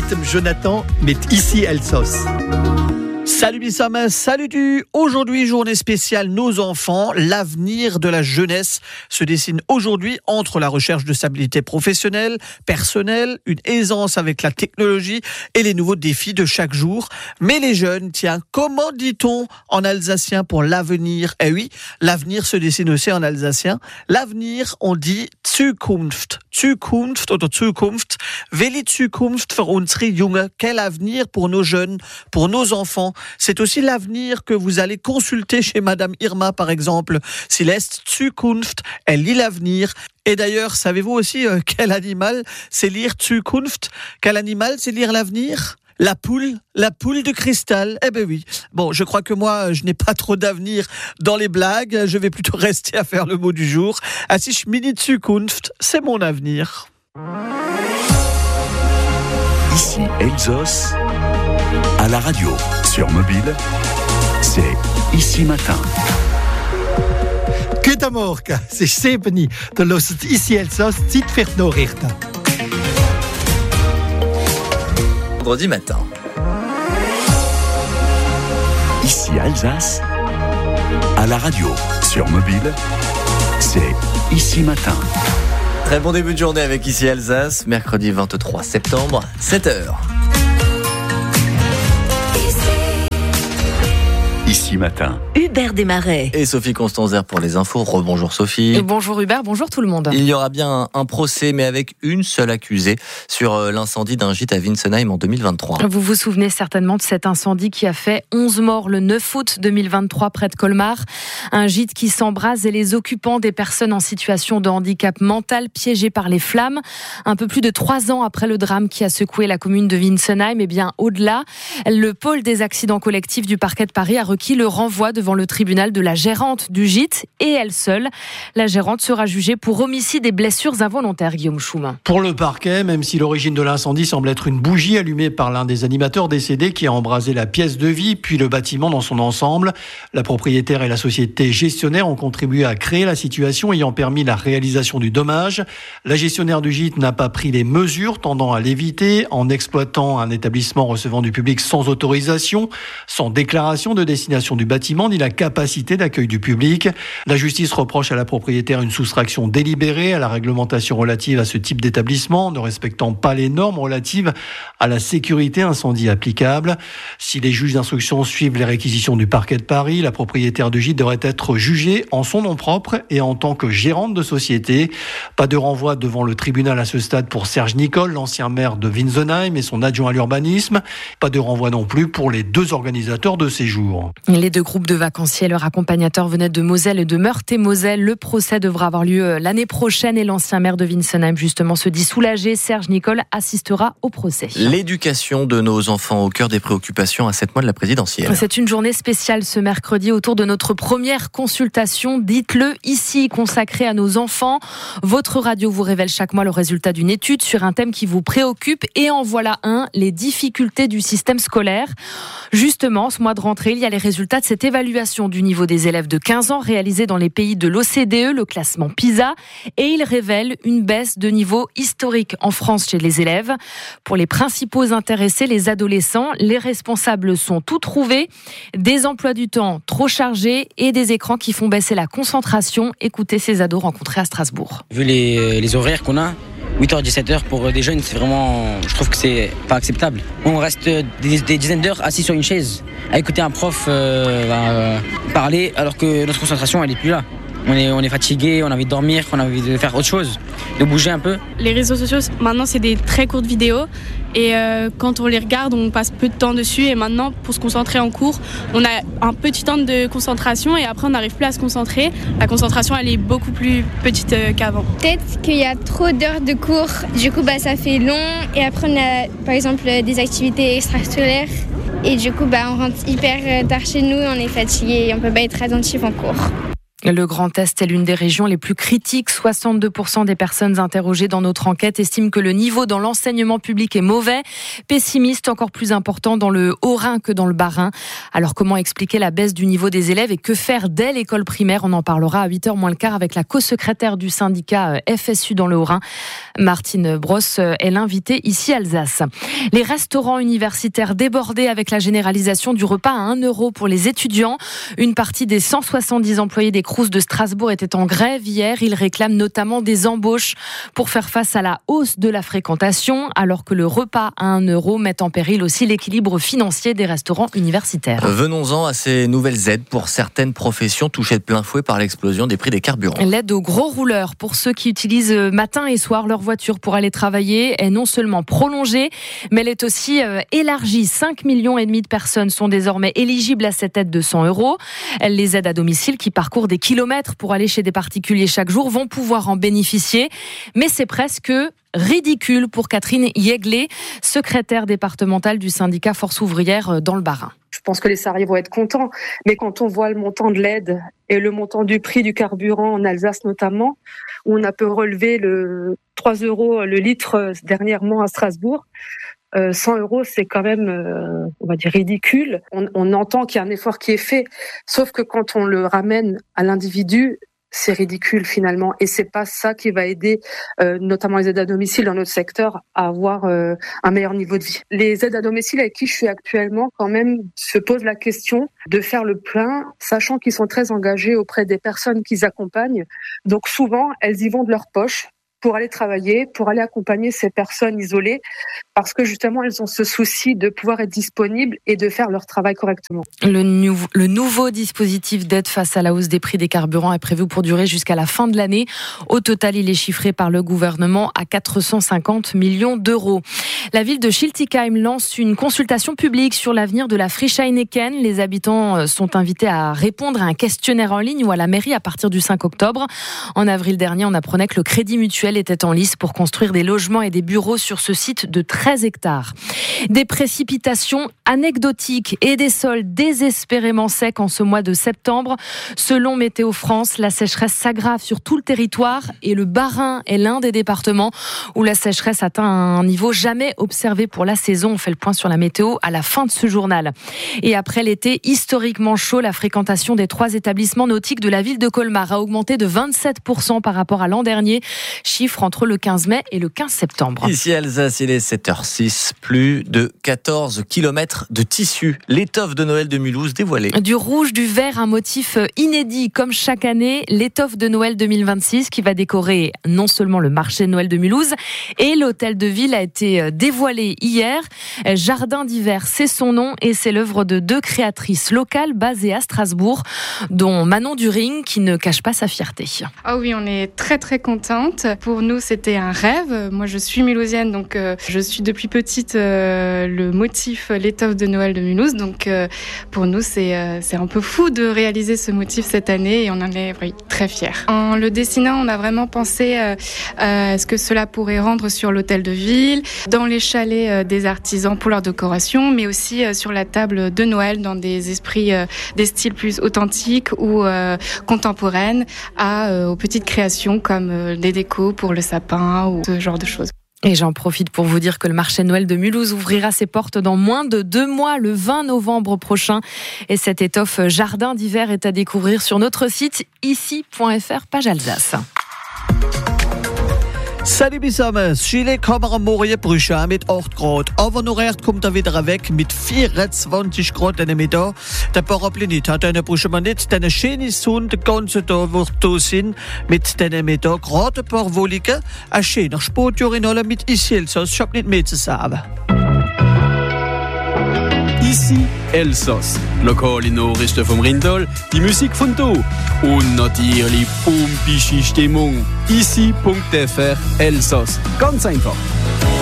mit Jonathan, mit ici Elsos. Salut Bissam, salut du. Aujourd'hui, journée spéciale Nos enfants. L'avenir de la jeunesse se dessine aujourd'hui entre la recherche de stabilité professionnelle, personnelle, une aisance avec la technologie et les nouveaux défis de chaque jour. Mais les jeunes, tiens, comment dit-on en alsacien pour l'avenir? Eh oui, l'avenir se dessine aussi en alsacien. L'avenir, on dit Zukunft. Zukunft oder Zukunft. Welche Zukunft für unsere Junge? Quel avenir pour nos jeunes, pour nos enfants? C'est aussi l'avenir que vous allez consulter chez Madame Irma, par exemple. Sie lässt Zukunft, elle lit l'avenir. Et d'ailleurs, savez-vous aussi quel animal c'est lire Zukunft? Quel animal c'est lire l'avenir? La poule de cristal. Eh ben oui. Bon, je crois que moi, je n'ai pas trop d'avenir dans les blagues. Je vais plutôt rester à faire le mot du jour. As ich meine Zukunft, c'est mon avenir. Ici Elsos, à la radio, sur mobile, c'est Ici Matin. Goedemorgen, het is 7 uur. Dan luistert Ici Elsos, Zeit für die Nachrichten. Vendredi matin. Ici Alsace, à la radio, sur mobile, c'est Ici Matin. Très bon début de journée avec Ici Alsace, mercredi 23 septembre, 7h. Ici Matin. Hubert Desmarais. Et Sophie Constanzer pour les infos. Rebonjour Sophie. Et bonjour Hubert, bonjour tout le monde. Il y aura bien un procès, mais avec une seule accusée sur l'incendie d'un gîte à Winsenheim en 2023. Vous vous souvenez certainement de cet incendie qui a fait 11 morts le 9 août 2023 près de Colmar. Un gîte qui s'embrase et les occupants, des personnes en situation de handicap mental piégées par les flammes. Un peu plus de 3 ans après le drame qui a secoué la commune de Winsenheim, et bien au-delà, le pôle des accidents collectifs du parquet de Paris a requis le renvoi devant le tribunal de la gérante du gîte et elle seule. La gérante sera jugée pour homicide et blessures involontaires, Guillaume Schoumin. Pour le parquet, même si l'origine de l'incendie semble être une bougie allumée par l'un des animateurs décédés qui a embrasé la pièce de vie puis le bâtiment dans son ensemble, la propriétaire et la société gestionnaire ont contribué à créer la situation ayant permis la réalisation du dommage. La gestionnaire du gîte n'a pas pris les mesures tendant à l'éviter en exploitant un établissement recevant du public sans autorisation, sans déclaration de destination du bâtiment ni la capacité d'accueil du public. La justice reproche à la propriétaire une soustraction délibérée à la réglementation relative à ce type d'établissement, ne respectant pas les normes relatives à la sécurité incendie applicable. Si les juges d'instruction suivent les réquisitions du parquet de Paris, la propriétaire du gîte devrait être jugée en son nom propre et en tant que gérante de société. Pas de renvoi devant le tribunal à ce stade pour Serge Nicole, l'ancien maire de Winsenheim et son adjoint à l'urbanisme. Pas de renvoi non plus pour les 2 organisateurs de séjour. Les 2 groupes de vacanciers et leur accompagnateur venaient de Moselle et de Meurthe-et-Moselle. Le procès devra avoir lieu l'année prochaine et l'ancien maire de Winsenheim justement se dit soulagé. Serge Nicole assistera au procès. L'éducation de nos enfants au cœur des préoccupations à 7 mois de la présidentielle. C'est une journée spéciale ce mercredi autour de notre première consultation, dites-le ici, consacrée à nos enfants. Votre radio vous révèle chaque mois le résultat d'une étude sur un thème qui vous préoccupe et en voilà un, les difficultés du système scolaire. Justement, ce mois de rentrée, il y a les résultats de cette évaluation du niveau des élèves de 15 ans réalisée dans les pays de l'OCDE, le classement PISA, et il révèle une baisse de niveau historique en France chez les élèves. Pour les principaux intéressés, les adolescents, les responsables sont tout trouvés, des emplois du temps trop chargés et des écrans qui font baisser la concentration. Écoutez ces ados rencontrés à Strasbourg. Vu les horaires qu'on a, 8h, 17h pour des jeunes, c'est vraiment, je trouve que c'est pas acceptable. On reste des dizaines d'heures assis sur une chaise à écouter un prof parler alors que notre concentration elle est plus là. On est fatigué, on a envie de dormir, on a envie de faire autre chose, de bouger un peu. Les réseaux sociaux, maintenant, c'est des très courtes vidéos. Et quand on les regarde, on passe peu de temps dessus. Et maintenant, pour se concentrer en cours, on a un petit temps de concentration. Et après, on n'arrive plus à se concentrer. La concentration, elle est beaucoup plus petite qu'avant. Peut-être qu'il y a trop d'heures de cours. Du coup, ça fait long. Et après, on a, par exemple, des activités extrascolaires. Et du coup, on rentre hyper tard chez nous. On est fatigué et on ne peut pas être attentif en cours. Le Grand Est est l'une des régions les plus critiques. 62% des personnes interrogées dans notre enquête estiment que le niveau dans l'enseignement public est mauvais. Pessimiste, encore plus important dans le Haut-Rhin que dans le Bas-Rhin. Alors comment expliquer la baisse du niveau des élèves et que faire dès l'école primaire? On en parlera à 8h moins le quart avec la co-secrétaire du syndicat FSU dans le Haut-Rhin. Martine Brosse est l'invitée ici à Alsace. Les restaurants universitaires débordés avec la généralisation du repas à 1 € pour les étudiants. Une partie des 170 employés des Crous de Strasbourg étaient en grève hier. Ils réclament notamment des embauches pour faire face à la hausse de la fréquentation, alors que le repas à 1 € met en péril aussi l'équilibre financier des restaurants universitaires. Venons-en à ces nouvelles aides pour certaines professions touchées de plein fouet par l'explosion des prix des carburants. L'aide aux gros rouleurs pour ceux qui utilisent matin et soir leur voiture pour aller travailler est non seulement prolongée, mais elle est aussi élargie. 5,5 millions de personnes sont désormais éligibles à cette aide de 100 €. Les aides à domicile qui parcourent des kilomètres pour aller chez des particuliers chaque jour vont pouvoir en bénéficier. Mais c'est presque ridicule pour Catherine Yeglé, secrétaire départementale du syndicat Force ouvrière dans le Bas-Rhin. Je pense que les salariés vont être contents, mais quand on voit le montant de l'aide et le montant du prix du carburant en Alsace notamment, où on a pu relever le 3 € le litre dernièrement à Strasbourg, 100 €, c'est quand même, on va dire, ridicule. On entend qu'il y a un effort qui est fait, sauf que quand on le ramène à l'individu, c'est ridicule finalement, et c'est pas ça qui va aider, notamment les aides à domicile dans notre secteur, à avoir un meilleur niveau de vie. Les aides à domicile avec qui je suis actuellement, quand même, se posent la question de faire le plein, sachant qu'ils sont très engagés auprès des personnes qu'ils accompagnent. Donc souvent, elles y vont de leur poche pour aller travailler, pour aller accompagner ces personnes isolées, parce que justement, elles ont ce souci de pouvoir être disponibles et de faire leur travail correctement. Le nouveau dispositif d'aide face à la hausse des prix des carburants est prévu pour durer jusqu'à la fin de l'année. Au total, il est chiffré par le gouvernement à 450 millions €. La ville de Schiltigheim lance une consultation publique sur l'avenir de la friche Heineken. Les habitants sont invités à répondre à un questionnaire en ligne ou à la mairie à partir du 5 octobre. En avril dernier, on apprenait que le Crédit Mutuel était en lice pour construire des logements et des bureaux sur ce site de 13 hectares. Des précipitations anecdotiques et des sols désespérément secs en ce mois de septembre. Selon Météo France, la sécheresse s'aggrave sur tout le territoire et le Bas-Rhin est l'un des départements où la sécheresse atteint un niveau jamais observé pour la saison. On fait le point sur la météo à la fin de ce journal. Et après l'été historiquement chaud, la fréquentation des 3 établissements nautiques de la ville de Colmar a augmenté de 27% par rapport à l'an dernier. Chiffre entre le 15 mai et le 15 septembre. Ici Alsace, il est 7h06, plus de 14 km de tissu. L'étoffe de Noël de Mulhouse dévoilée. Du rouge, du vert, un motif inédit comme chaque année. L'étoffe de Noël 2026 qui va décorer non seulement le marché de Noël de Mulhouse et l'hôtel de ville a été dévoilé hier. Jardin d'hiver, c'est son nom et c'est l'œuvre de 2 créatrices locales basées à Strasbourg, dont Manon During qui ne cache pas sa fierté. Ah oui, on est très très contente. Pour nous, c'était un rêve. Moi, je suis mulhousienne, donc je suis depuis petite le motif l'étoffe de Noël de Mulhouse. Donc, pour nous, c'est un peu fou de réaliser ce motif cette année et on en est très fiers. En le dessinant, on a vraiment pensé à ce que cela pourrait rendre sur l'hôtel de ville, dans les chalets des artisans pour leur décoration, mais aussi sur la table de Noël dans des esprits, des styles plus authentiques ou contemporaines, aux petites créations comme des décos pour le sapin ou ce genre de choses. Et j'en profite pour vous dire que le marché de Noël de Mulhouse ouvrira ses portes dans moins de 2 mois, le 20 novembre prochain. Et cette étoffe jardin d'hiver est à découvrir sur notre site ici.fr, page Alsace. Salut Bissammes, Chile kommer am Morgen Brüche mit 8 Grad, aber noch recht kommt wieder weg mit 24 Grad in der Mittag. Der Paraplanit hat eine Brüche mal nicht, denn eine schöne Sonne den ganzen Tag wird da sein mit den Mittag, gerade ein paar Wolken, ein schöner Sportjahr in allem mit Ici Elsass, ich hab nicht mehr zu sagen. Ici Elsass, lokale Nachrichten vom Rindal, die Musik von da und natürlich pumpische Stimmung. Ici.fr Elsass, ganz einfach.